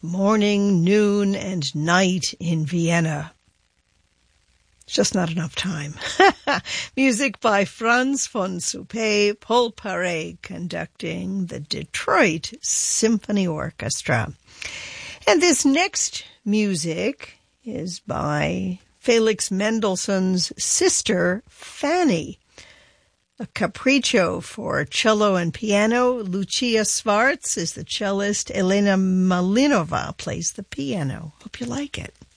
morning, noon, and night in Vienna. Just not enough time. Music by Franz von Suppé, Paul Paré conducting the Detroit Symphony Orchestra. And this next music is by Felix Mendelssohn's sister, Fanny. A capriccio for cello and piano. Lucia Schwartz is the cellist. Elena Malinova plays the piano. Hope you like it.